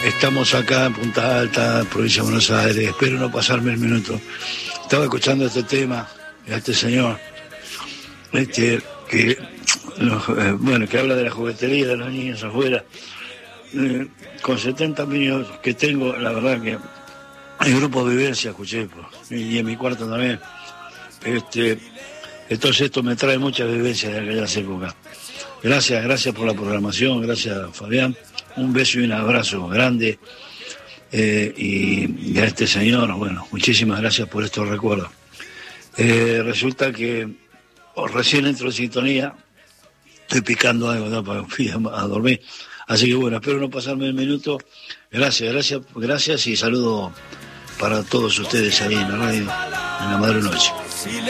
Estamos acá en Punta Alta, provincia de Buenos Aires. Espero no pasarme el minuto. Estaba escuchando este tema, a este señor, que habla de la juguetería de los niños afuera. Con 70 niños que tengo, la verdad que el grupo Vivencia escuché, y en mi cuarto también. Entonces esto me trae muchas vivencias de aquellas épocas. Gracias por la programación, gracias Fabián. Un beso y un abrazo grande. Y a este señor, bueno, muchísimas gracias por estos recuerdos. Resulta que recién entro en sintonía, estoy picando algo, ¿no? Para ir a dormir. Así que bueno, espero no pasarme el minuto. Gracias y saludo para todos ustedes ahí en la radio, en la madre noche.